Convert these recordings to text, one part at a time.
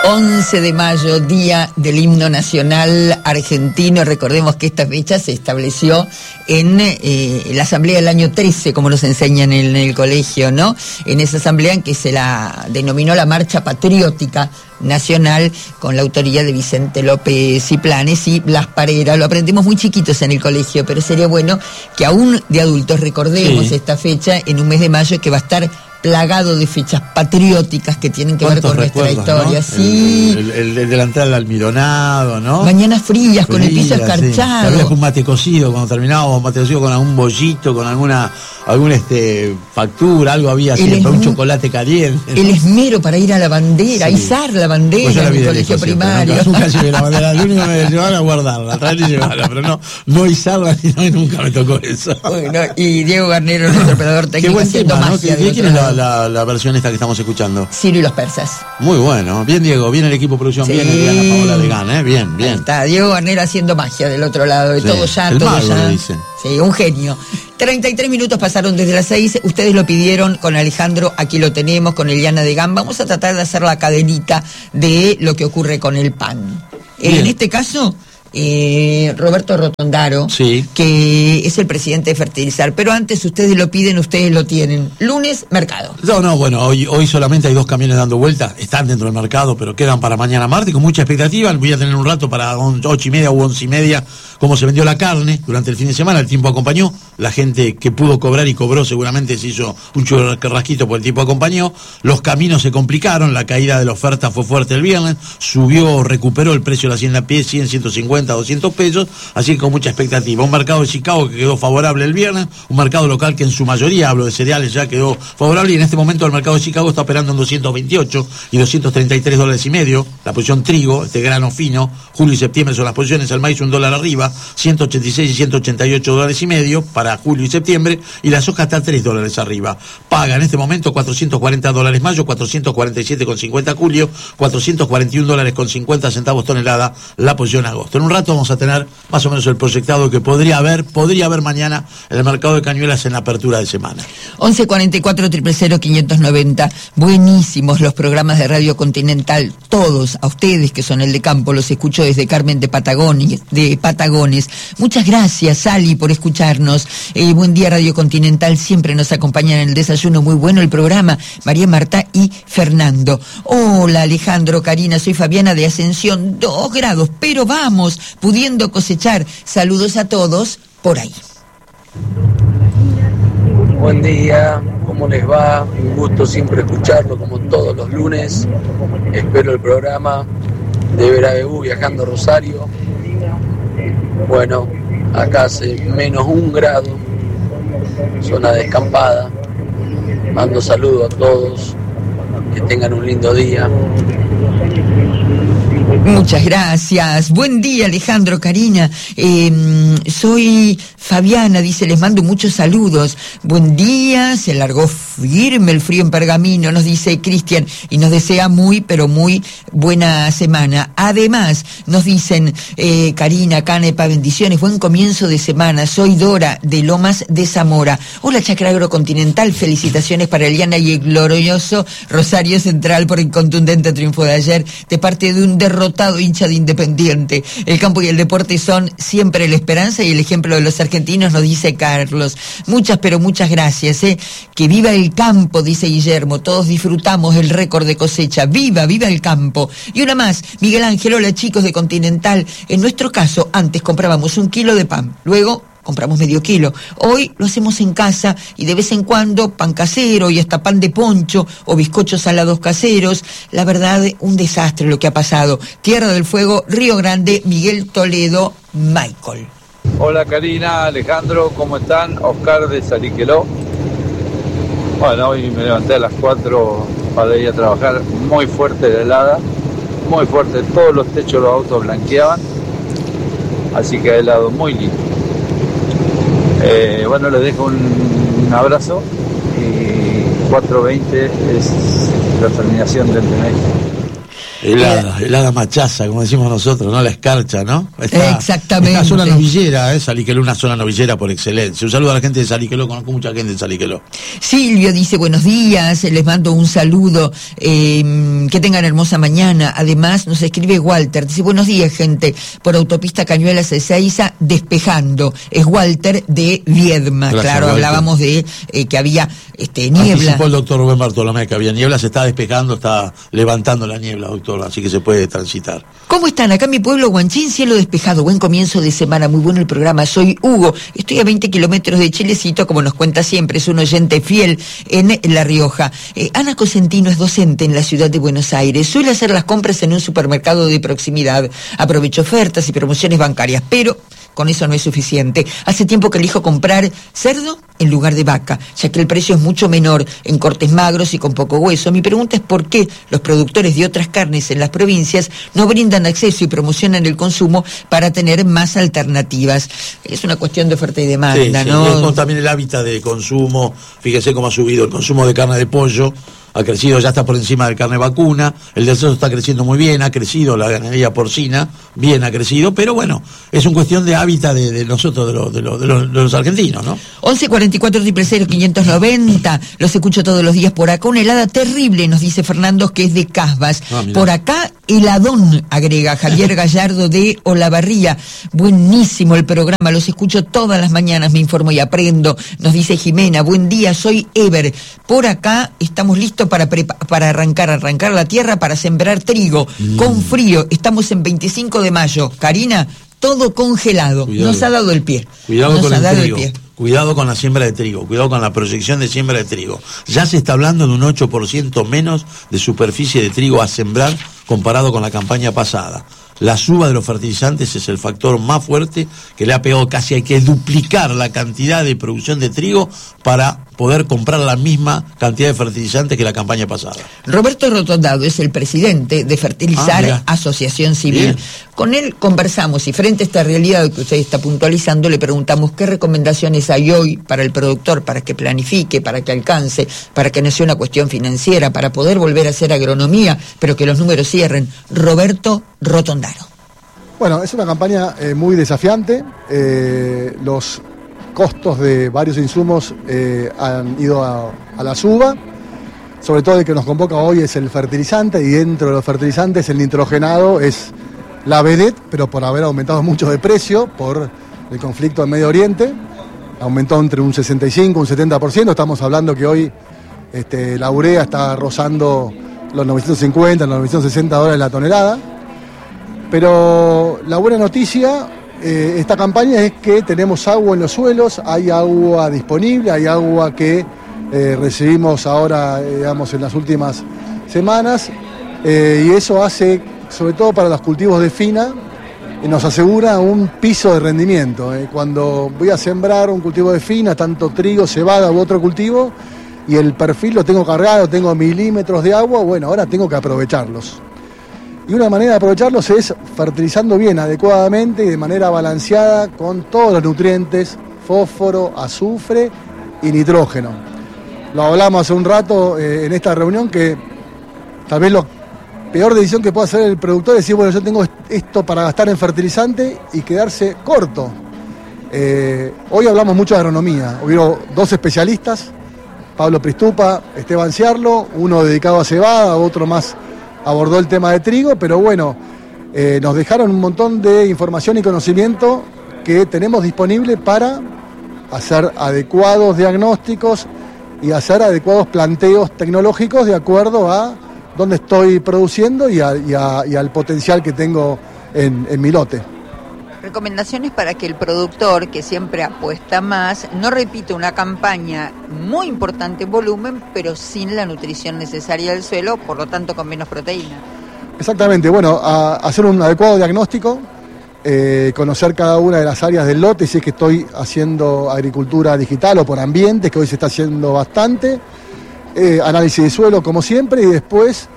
11 de mayo, Día del Himno Nacional Argentino. Recordemos que esta fecha se estableció en la asamblea del año 13, como nos enseñan en el colegio, ¿no? En esa asamblea en que se la denominó la Marcha Patriótica Nacional, con la autoría de Vicente López y Planes y Blas Parera. Lo aprendemos muy chiquitos en el colegio, pero sería bueno que aún de adultos recordemos esta fecha en un mes de mayo que va a estar plagado de fechas patrióticas que tienen que ver con nuestra historia, ¿no? Sí. El delantal almironado, ¿no? Mañanas frías, con el piso escarchado. Sí. Un mate cocido, cuando terminábamos, mate cocido con algún bollito, con alguna factura, algo había siempre, un chocolate caliente, ¿no? El esmero para ir a la bandera, izar la bandera, pues en el colegio primario. Nunca llevé la bandera, lo único que me llevaban a guardarla, traer y llevarla, pero no izarla, nunca me tocó eso. Bueno, y Diego Garnero, nuestro operador técnico, haciendo magia. ¿Quién es la versión esta que estamos escuchando? Ciro y los persas. Muy bueno, bien Diego, bien el equipo de producción, bien Diana Paola Vegán, bien. Ahí está, Diego Garnero haciendo magia del otro lado, de todo ya, el todo mago, ya. le dicen. Sí, un genio. 33 minutos pasaron desde las 6, ustedes lo pidieron con Alejandro, aquí lo tenemos, con Eliana de Gam. Vamos a tratar de hacer la cadenita de lo que ocurre con el pan. En este caso, Roberto Rotondaro, que es el presidente de Fertilizar, pero antes ustedes lo piden, ustedes lo tienen. Lunes, mercado. Bueno, hoy solamente hay 2 camiones dando vuelta, están dentro del mercado, pero quedan para mañana martes con mucha expectativa. Voy a tener un rato para 8:30 u 11:30 cómo se vendió la carne durante el fin de semana. El tiempo acompañó, la gente que pudo cobrar y cobró seguramente se hizo un churrasquito porque el tiempo acompañó. Los caminos se complicaron, la caída de la oferta fue fuerte el viernes, recuperó el precio de la hacienda a pie, 100, 150, 200 pesos, así que con mucha expectativa. Un mercado de Chicago que quedó favorable el viernes, un mercado local que en su mayoría, hablo de cereales, ya quedó favorable, y en este momento el mercado de Chicago está operando en 228 y 233 dólares y medio. La posición trigo, este grano fino, julio y septiembre son las posiciones, el maíz $1 arriba, 186 y 188 dólares y medio para julio y septiembre, y la soja está $3 arriba. Paga en este momento $440 mayo, 447,50 julio, 441 dólares con 50 centavos tonelada la posición agosto. En un rato vamos a tener más o menos el proyectado que podría haber mañana en el mercado de Cañuelas en la apertura de semana. 1144 000 590. Buenísimos los programas de Radio Continental, todos. A ustedes que son el de campo, los escucho desde Carmen de Patagones. Muchas gracias, Sally, por escucharnos. Buen día, Radio Continental, siempre nos acompañan en el desayuno, muy bueno el programa. María Marta y Fernando. Hola, Alejandro, Karina, soy Fabiana de Ascensión, 2 grados, pero vamos, pudiendo cosechar. Saludos a todos por ahí. Buen día, ¿cómo les va? Un gusto siempre escucharlo como todos los lunes. Espero el programa de Verabebú viajando a Rosario. Bueno, acá hace -1 grado, zona descampada. Mando saludos a todos, que tengan un lindo día. Muchas gracias. Buen día, Alejandro, Karina. Soy Fabiana, dice, les mando muchos saludos. Buen día, se largó firme el frío en Pergamino, nos dice Cristian, y nos desea muy, pero muy buena semana. Además, nos dicen, Karina, Canepa, bendiciones, buen comienzo de semana. Soy Dora, de Lomas de Zamora. Hola, Chacra Agrocontinental, felicitaciones para Eliana y el glorioso Rosario Central por el contundente triunfo de ayer, de parte de un derrotado hincha de Independiente. El campo y el deporte son siempre la esperanza y el ejemplo de los argentinos, nos dice Carlos. Muchas, pero muchas gracias. Que viva el campo, dice Guillermo. Todos disfrutamos el récord de cosecha. Viva el campo. Y una más, Miguel Ángel, hola chicos de Continental. En nuestro caso, antes comprábamos 1 kilo de pan, luego compramos medio kilo. Hoy lo hacemos en casa y de vez en cuando pan casero y hasta pan de poncho o bizcochos salados caseros. La verdad, un desastre lo que ha pasado. Tierra del Fuego, Río Grande, Miguel Toledo, Michael. Hola Karina, Alejandro, ¿cómo están? Oscar de Saliqueló. Bueno, hoy me levanté a las 4 para ir a trabajar. Muy fuerte la helada, muy fuerte. Todos los techos de los autos blanqueaban. Así que ha helado muy lindo. Bueno, les dejo un abrazo y 4:20 es la terminación del trimestre. Helada machaza, como decimos nosotros, ¿no? La escarcha, ¿no? Exactamente. Esta zona novillera, Saliqueló, una zona novillera por excelencia. Un saludo a la gente de Saliqueló, conozco mucha gente de Saliqueló. Silvio dice, buenos días, les mando un saludo, que tengan hermosa mañana. Además, nos escribe Walter, dice, buenos días, gente, por autopista Cañuelas Ezeiza, despejando. Es Walter de Viedma. Gracias, claro, Walter. Hablábamos de que había niebla. Anticipó el doctor Rubén Bartolomé que había niebla, se está despejando, está levantando la niebla, doctor, así que se puede transitar. ¿Cómo están? Acá en mi pueblo, Guanchín, cielo despejado, buen comienzo de semana, muy bueno el programa. Soy Hugo, estoy a 20 kilómetros de Chilecito, como nos cuenta siempre, es un oyente fiel en La Rioja. Ana Cosentino es docente en la ciudad de Buenos Aires, suele hacer las compras en un supermercado de proximidad, aprovecha ofertas y promociones bancarias, pero con eso no es suficiente. Hace tiempo que elijo comprar cerdo en lugar de vaca, ya que el precio es mucho menor en cortes magros y con poco hueso. Mi pregunta es por qué los productores de otras carnes en las provincias no brindan acceso y promocionan el consumo para tener más alternativas. Es una cuestión de oferta y demanda, sí, ¿no? También el hábitat de consumo, fíjese cómo ha subido el consumo de carne de pollo, ha crecido, ya está por encima de carne vacuna, el de cerdo está creciendo muy bien, ha crecido la ganadería porcina, bien ha crecido, pero bueno, es una cuestión de hábitat de nosotros, de los argentinos, ¿no? 11-44-000-590, los escucho todos los días por acá, una helada terrible, nos dice Fernando, que es de Casbas. Por acá, heladón, agrega Javier Gallardo de Olavarría. Buenísimo el programa, los escucho todas las mañanas, me informo y aprendo, nos dice Jimena. Buen día, soy Ever. Por acá estamos listos para arrancar la tierra para sembrar trigo con frío. Estamos en 25 de mayo. Karina, todo congelado. Cuidado. Nos ha dado el pie. Cuidado con el trigo. Cuidado con la siembra de trigo, cuidado con la proyección de siembra de trigo. Ya se está hablando de un 8% menos de superficie de trigo a sembrar comparado con la campaña pasada. La suba de los fertilizantes es el factor más fuerte que le ha pegado, casi hay que duplicar la cantidad de producción de trigo para poder comprar la misma cantidad de fertilizantes que la campaña pasada. Roberto Rotondado es el presidente de Fertilizar Asociación Civil. Bien. Con él conversamos y frente a esta realidad que usted está puntualizando, le preguntamos qué recomendaciones hay hoy para el productor, para que planifique, para que alcance, para que no sea una cuestión financiera, para poder volver a hacer agronomía, pero que los números cierren. Roberto Rotondaro. Bueno, es una campaña muy desafiante. Los costos de varios insumos han ido a la suba. Sobre todo el que nos convoca hoy es el fertilizante, y dentro de los fertilizantes el nitrogenado es la vedette, pero por haber aumentado mucho de precio por el conflicto en Medio Oriente. Aumentó entre un 65 y un 70%. Estamos hablando que hoy la urea está rozando los 950, los 960 dólares la tonelada. Pero la buena noticia, esta campaña, es que tenemos agua en los suelos, hay agua disponible, hay agua que recibimos ahora, digamos, en las últimas semanas, y eso hace, sobre todo para los cultivos de fina, nos asegura un piso de rendimiento. Cuando voy a sembrar un cultivo de fina, tanto trigo, cebada u otro cultivo, y el perfil lo tengo cargado, tengo milímetros de agua, bueno, ahora tengo que aprovecharlos. Y una manera de aprovecharlos es fertilizando bien, adecuadamente y de manera balanceada con todos los nutrientes, fósforo, azufre y nitrógeno. Lo hablamos hace un rato en esta reunión, que tal vez la peor decisión que puede hacer el productor es decir, bueno, yo tengo esto para gastar en fertilizante y quedarse corto. Hoy hablamos mucho de agronomía, hubieron dos especialistas, Pablo Pristupa, Esteban Ciarlo, uno dedicado a cebada, otro más abordó el tema de trigo, pero bueno, nos dejaron un montón de información y conocimiento que tenemos disponible para hacer adecuados diagnósticos y hacer adecuados planteos tecnológicos de acuerdo a dónde estoy produciendo y al potencial que tengo en mi lote. Recomendaciones para que el productor, que siempre apuesta más, no repita una campaña muy importante en volumen, pero sin la nutrición necesaria del suelo, por lo tanto con menos proteína. Exactamente, bueno, hacer un adecuado diagnóstico, conocer cada una de las áreas del lote, si es que estoy haciendo agricultura digital o por ambientes, que hoy se está haciendo bastante, análisis de suelo como siempre, y después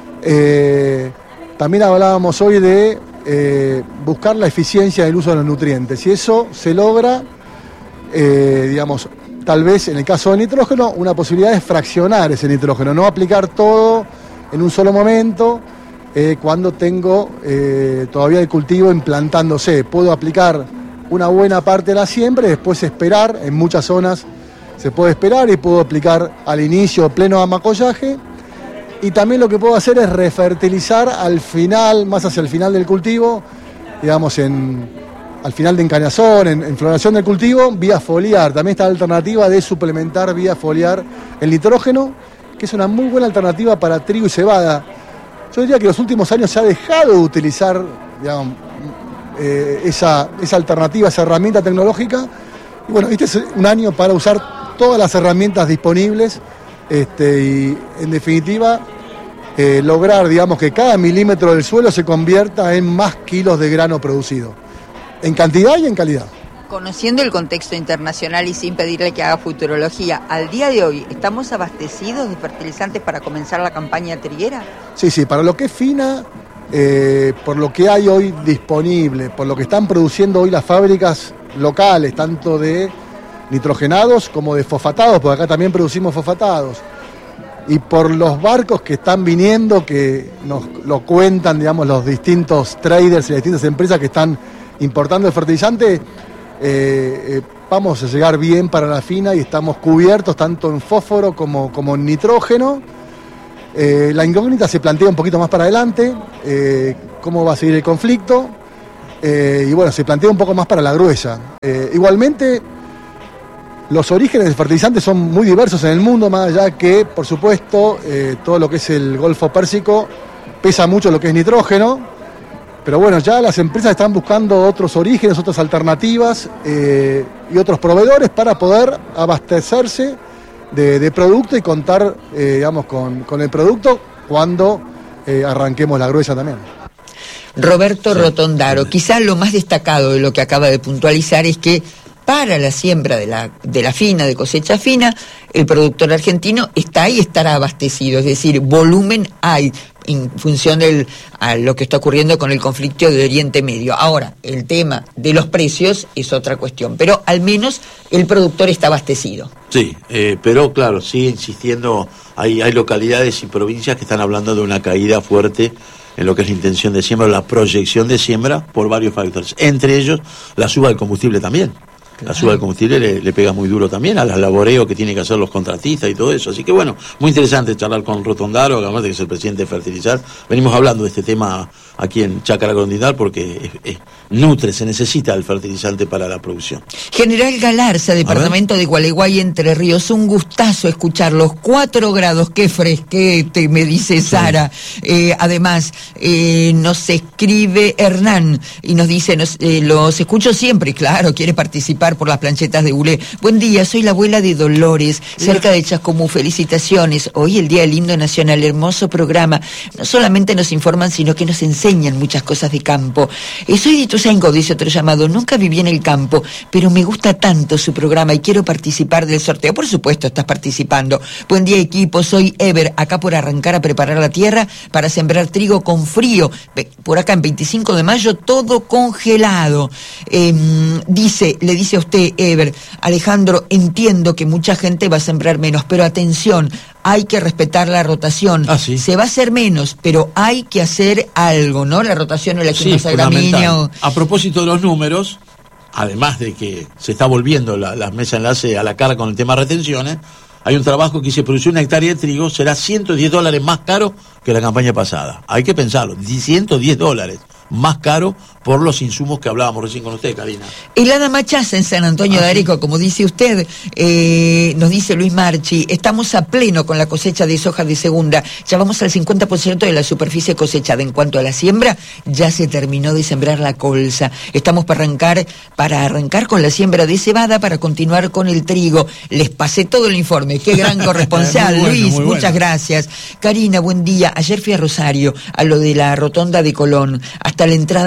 también hablábamos hoy de buscar la eficiencia del uso de los nutrientes, y eso se logra, digamos, tal vez en el caso del nitrógeno, una posibilidad es fraccionar ese nitrógeno, no aplicar todo en un solo momento, cuando tengo todavía el cultivo implantándose. Puedo aplicar una buena parte de la siembra y después esperar. En muchas zonas se puede esperar y puedo aplicar al inicio pleno amacollaje. Y también lo que puedo hacer es refertilizar al final, más hacia el final del cultivo, digamos al final de encañazón, en floración del cultivo, vía foliar. También está la alternativa de suplementar vía foliar el nitrógeno, que es una muy buena alternativa para trigo y cebada. Yo diría que en los últimos años se ha dejado de utilizar, digamos, esa alternativa, esa herramienta tecnológica. Y bueno, este es un año para usar todas las herramientas disponibles y en definitiva lograr, digamos, que cada milímetro del suelo se convierta en más kilos de grano producido, en cantidad y en calidad. Conociendo el contexto internacional y sin pedirle que haga futurología, al día de hoy, ¿estamos abastecidos de fertilizantes para comenzar la campaña triguera? Sí, para lo que es fina, por lo que hay hoy disponible, por lo que están produciendo hoy las fábricas locales, tanto de nitrogenados como de fosfatados, porque acá también producimos fosfatados, y por los barcos que están viniendo, que nos lo cuentan, digamos, los distintos traders y las distintas empresas que están importando el fertilizante, vamos a llegar bien para la fina y estamos cubiertos tanto en fósforo como en nitrógeno. La incógnita se plantea un poquito más para adelante, cómo va a seguir el conflicto, y bueno, se plantea un poco más para la gruesa. Igualmente, los orígenes del fertilizante son muy diversos en el mundo, más allá que, por supuesto, todo lo que es el Golfo Pérsico pesa mucho lo que es nitrógeno. Pero bueno, ya las empresas están buscando otros orígenes, otras alternativas y otros proveedores para poder abastecerse de producto y contar, digamos, con el producto cuando arranquemos la gruesa también. Roberto Rotondaro, quizás lo más destacado de lo que acaba de puntualizar es que para la siembra de la fina, de cosecha fina, el productor argentino está y estará abastecido, es decir, volumen hay en función a lo que está ocurriendo con el conflicto de Oriente Medio. Ahora, el tema de los precios es otra cuestión, pero al menos el productor está abastecido. Sí, pero claro, sigue insistiendo, hay localidades y provincias que están hablando de una caída fuerte en lo que es la intención de siembra, la proyección de siembra por varios factores, entre ellos la suba del combustible también. La suba del combustible le pega muy duro también a los laboreos que tienen que hacer los contratistas y todo eso. Así que bueno, muy interesante charlar con Rotondaro, además de que es el presidente de Fertilizar. Venimos hablando de este tema aquí en Chácara Condindal porque nutre, se necesita el fertilizante para la producción. General Galarza, departamento de Gualeguay, Entre Ríos, un gustazo escucharlos. 4 grados, qué fresquete, me dice Sara. Además, nos escribe Hernán y nos dice, los escucho siempre, claro, quiere participar por las planchetas de Bulé. Buen día, soy la abuela de Dolores, cerca de Chascomú. Felicitaciones. Hoy el Día del Himno Nacional, hermoso programa. No solamente nos informan, sino que nos enseñan muchas cosas de campo. Soy de Ituzaingó, dice otro llamado. Nunca viví en el campo, pero me gusta tanto su programa y quiero participar del sorteo. Por supuesto, estás participando. Buen día, equipo. Soy Ever, acá por arrancar a preparar la tierra para sembrar trigo con frío. Por acá en 25 de mayo, todo congelado. Le dice a usted, Ever, Alejandro, entiendo que mucha gente va a sembrar menos, pero atención, hay que respetar la rotación. ¿Sí? Se va a hacer menos, pero hay que hacer algo, ¿no? La rotación o la quinosa gramínea. A propósito de los números, además de que se está volviendo la mesa enlace a la cara con el tema retenciones, hay un trabajo que dice producir una hectárea de trigo será $110 más caro que la campaña pasada. Hay que pensarlo, $110 más caro por los insumos que hablábamos recién con usted, Karina. Helada Machaza en San Antonio de Areco, como dice usted, nos dice Luis Marchi, estamos a pleno con la cosecha de soja de segunda, ya vamos al 50% de la superficie cosechada. En cuanto a la siembra, ya se terminó de sembrar la colza. Estamos para arrancar con la siembra de cebada para continuar con el trigo. Les pasé todo el informe, qué gran corresponsal. Bueno, Luis, muchas gracias. Karina, buen día. Ayer fui a Rosario, a lo de la rotonda de Colón, hasta la entrada de la localidad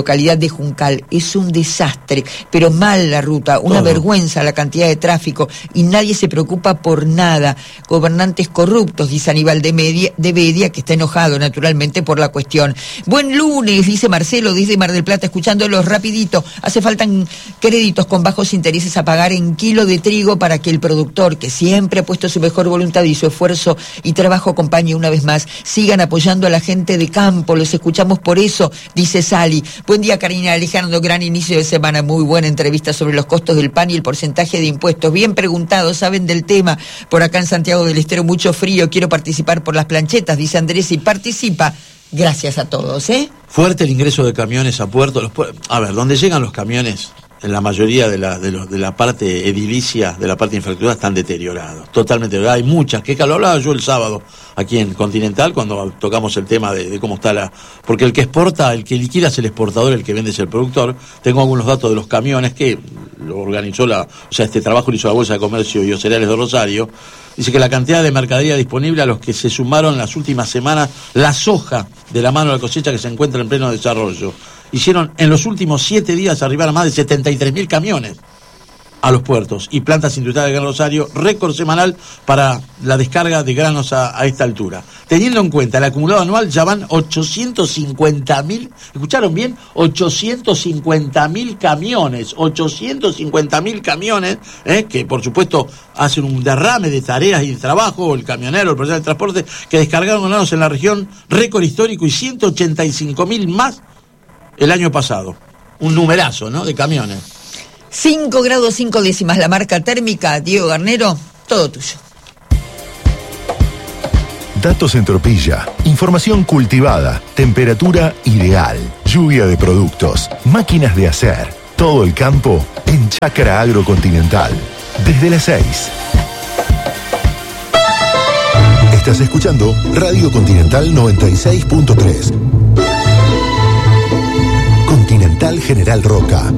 localidad de Juncal. Es un desastre, pero mal la ruta, una vergüenza la cantidad de tráfico y nadie se preocupa por nada. Gobernantes corruptos, dice Aníbal de Bedia, que está enojado naturalmente por la cuestión. Buen lunes, dice Marcelo desde Mar del Plata, escuchándolos rapidito. Hace falta créditos con bajos intereses a pagar en kilo de trigo para que el productor, que siempre ha puesto su mejor voluntad y su esfuerzo y trabajo, acompañe una vez más. Sigan apoyando a la gente de campo, los escuchamos por eso, dice Sally. Buen día, Karina Alejandro, gran inicio de semana, muy buena entrevista sobre los costos del pan y el porcentaje de impuestos. Bien preguntado, saben del tema. Por acá en Santiago del Estero mucho frío, quiero participar por las planchetas, dice Andrés, y participa. Gracias a todos, Fuerte el ingreso de camiones a puerto. A ver, donde llegan los camiones, en la mayoría de la parte edilicia, de la parte infraestructura, están deteriorados, totalmente deteriorados. Hay muchas, que lo hablaba yo el sábado aquí en Continental, cuando tocamos el tema de cómo está porque el que exporta, el que liquida es el exportador, el que vende es el productor. Tengo algunos datos de los camiones que lo organizó este trabajo lo hizo la Bolsa de Comercio y Cereales de Rosario. Dice que la cantidad de mercadería disponible a los que se sumaron las últimas semanas, la soja de la mano de la cosecha que se encuentra en pleno desarrollo. Hicieron en los últimos 7 días arribar a más de 73.000 camiones a los puertos y plantas industriales de Gran Rosario, récord semanal para la descarga de granos a esta altura. Teniendo en cuenta el acumulado anual, ya van 850.000, ¿escucharon bien? 850.000 camiones, 850.000 camiones, que por supuesto hacen un derrame de tareas y de trabajo, el camionero, el profesional de transporte, que descargaron granos en la región, récord histórico, y 185.000 más el año pasado. Un numerazo, ¿no?, de camiones. 5 grados 5 décimas la marca térmica. Diego Garnero, todo tuyo. Datos en Tropilla, información cultivada, temperatura ideal, lluvia de productos, máquinas de hacer, todo el campo en Chácara Agrocontinental. Desde las 6. Estás escuchando Radio Continental 96.3. Continental General Roca.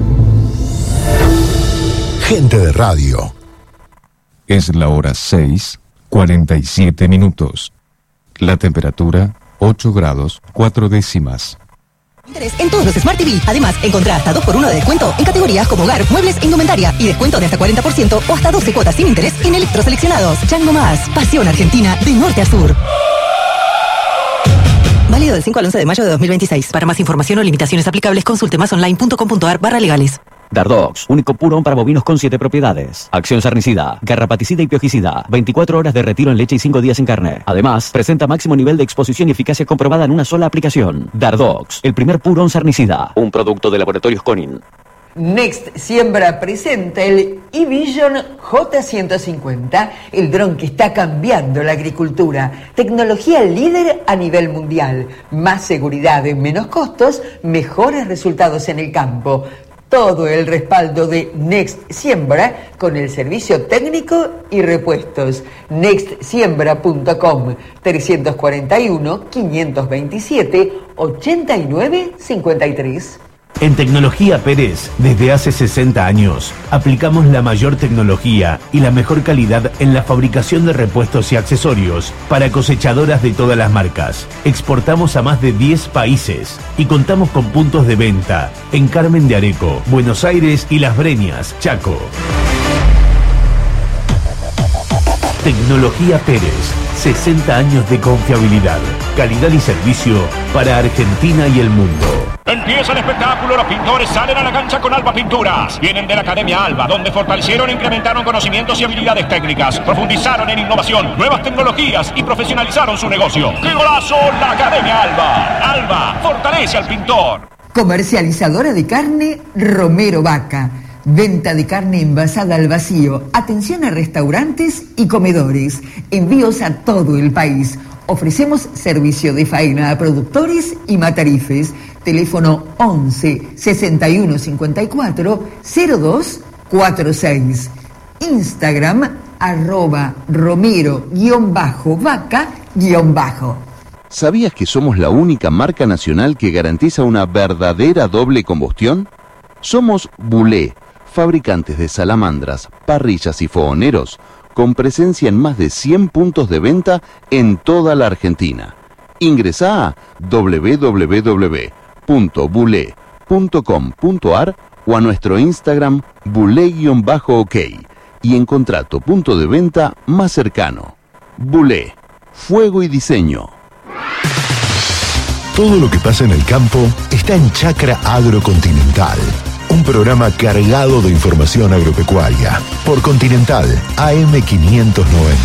Gente de radio. Es la hora 6:47. La temperatura 8 grados 4 décimas. Interés en todos los Smart TV. Además, encontrá hasta 2x1 de descuento en categorías como hogar, muebles e indumentaria. Y descuento de hasta 40% o hasta 12 cuotas sin interés en electroseleccionados. Chango Más. Pasión Argentina de norte a sur. Válido del 5 al 11 de mayo de 2026. Para más información o limitaciones aplicables, consulte masonline.com.ar/legales. Dardox, único purón para bovinos con 7 propiedades. Acción sarnicida, garrapaticida y piojicida. 24 horas de retiro en leche y 5 días en carne. Además, presenta máximo nivel de exposición y eficacia comprobada en una sola aplicación. Dardox, el primer purón sarnicida. Un producto de Laboratorios Conin. Next Siembra presenta el eVision J150, el dron que está cambiando la agricultura. Tecnología líder a nivel mundial. Más seguridad, menos costos, mejores resultados en el campo. Todo el respaldo de Next Siembra con el servicio técnico y repuestos. Nextsiembra.com 341-527-8953. En Tecnología Pérez, desde hace 60 años, aplicamos la mayor tecnología y la mejor calidad en la fabricación de repuestos y accesorios para cosechadoras de todas las marcas. Exportamos a más de 10 países y contamos con puntos de venta en Carmen de Areco, Buenos Aires y Las Breñas, Chaco. Tecnología Pérez, 60 años de confiabilidad, calidad y servicio para Argentina y el mundo. Empieza el espectáculo, los pintores salen a la cancha con Alba Pinturas. Vienen de la Academia Alba, donde fortalecieron e incrementaron conocimientos y habilidades técnicas, profundizaron en innovación, nuevas tecnologías y profesionalizaron su negocio. ¡Qué golazo! La Academia Alba. Alba, fortalece al pintor. Comercializadora de carne Romero Vaca. Venta de carne envasada al vacío. Atención a restaurantes y comedores. Envíos a todo el país. Ofrecemos servicio de faena a productores y matarifes. Teléfono 11 61 54 0246. Instagram @romero_vaca_. ¿Sabías que somos la única marca nacional que garantiza una verdadera doble combustión? Somos Bulé, fabricantes de salamandras, parrillas y fogoneros, con presencia en más de 100 puntos de venta en toda la Argentina. Ingresá a www.bulé.com.ar bulé.com.ar o a nuestro Instagram bulé_ok y encontrá tu punto de venta más cercano. Bulé, fuego y diseño. Todo lo que pasa en el campo está en Chacra Agrocontinental, un programa cargado de información agropecuaria por Continental AM590.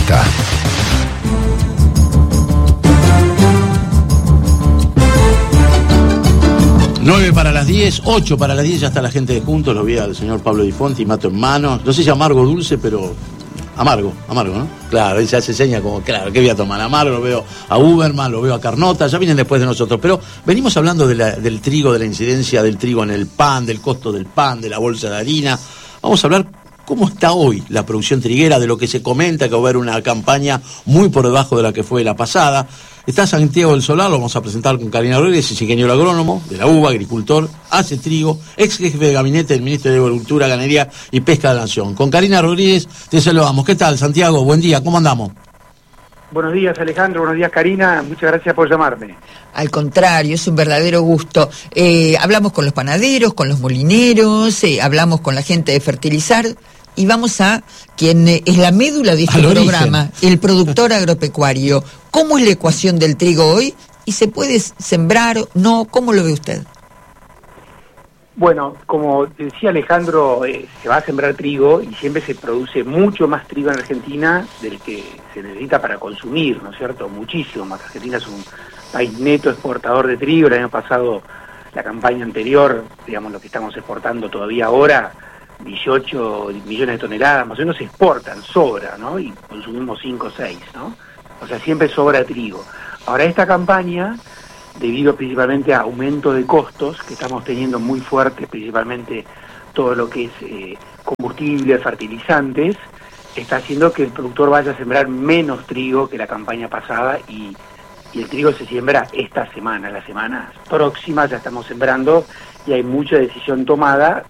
9 para las 10, 8 para las 10, ya está la gente de Juntos, lo vi al señor Pablo Di Fonti, mato en mano, no sé si amargo o dulce, pero amargo, ¿no? Claro, él se hace seña como, claro, ¿qué voy a tomar? Amargo, lo veo a Uberman, lo veo a Carnota, ya vienen después de nosotros, pero venimos hablando del trigo, de la incidencia del trigo en el pan, del costo del pan, de la bolsa de harina. Vamos a hablar cómo está hoy la producción triguera, de lo que se comenta, que va a haber una campaña muy por debajo de la que fue la pasada. Está Santiago del Solar, lo vamos a presentar con Karina Rodríguez, es ingeniero agrónomo de la UBA, agricultor, hace trigo, ex jefe de gabinete del Ministro de Agricultura, Ganadería y Pesca de la Nación. Con Karina Rodríguez te saludamos. ¿Qué tal, Santiago? Buen día, ¿cómo andamos? Buenos días, Alejandro, buenos días, Karina, muchas gracias por llamarme. Al contrario, es un verdadero gusto. Hablamos con los panaderos, con los molineros, hablamos con la gente de fertilizar y vamos a quien es la médula de este programa, el productor agropecuario. ¿Cómo es la ecuación del trigo hoy? ¿Y se puede sembrar? ¿No? ¿Cómo lo ve usted? Bueno, como decía Alejandro, se va a sembrar trigo y siempre se produce mucho más trigo en Argentina del que se necesita para consumir, ¿no es cierto? Muchísimo más. Argentina es un país neto exportador de trigo. El año pasado, la campaña anterior, digamos, lo que estamos exportando todavía ahora, 18 millones de toneladas, más o menos se exportan, sobra, ¿no? Y consumimos 5 o 6, ¿no? O sea, siempre sobra trigo. Ahora, esta campaña, debido principalmente a aumento de costos que estamos teniendo muy fuertes, principalmente todo lo que es combustible, fertilizantes, está haciendo que el productor vaya a sembrar menos trigo que la campaña pasada y el trigo se siembra esta semana. Las semanas próximas ya estamos sembrando y hay mucha decisión tomada